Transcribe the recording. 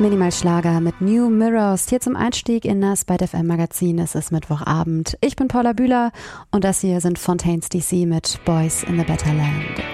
Minimal Schlager mit New Mirrors hier zum Einstieg in das Byte FM Magazin. Es ist Mittwochabend. Ich bin Paula Bühler und das hier sind Fontaines DC mit Boys in the Better Land.